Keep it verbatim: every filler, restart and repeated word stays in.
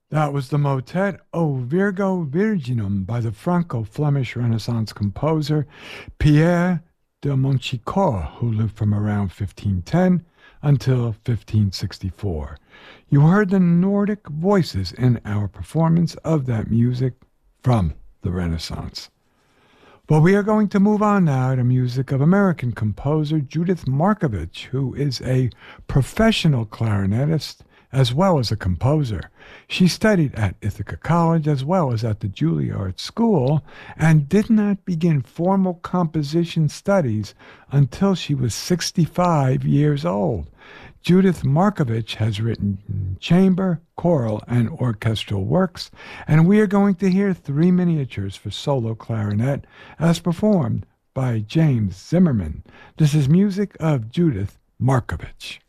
That was the motet O Virgo Virginum by the Franco-Flemish Renaissance composer Pierre de Montchicourt, who lived from around fifteen ten until fifteen sixty-four. You heard the Nordic voices in our performance of that music from the Renaissance. Well, we are going to move on now to music of American composer Judith Markovich, who is a professional clarinetist as well as a composer. She studied at Ithaca College as well as at the Juilliard School and did not begin formal composition studies until she was sixty-five years old. Judith Markovich has written chamber, choral, and orchestral works, and we are going to hear three miniatures for solo clarinet as performed by James Zimmerman. This is music of Judith Markovich.